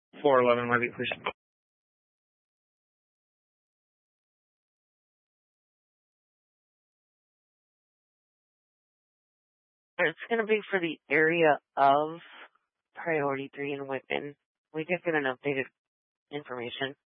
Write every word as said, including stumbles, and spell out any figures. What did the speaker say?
four eleven, Levy, please. It's going to be for the area of Priority three in Whitman. We did get an updated information.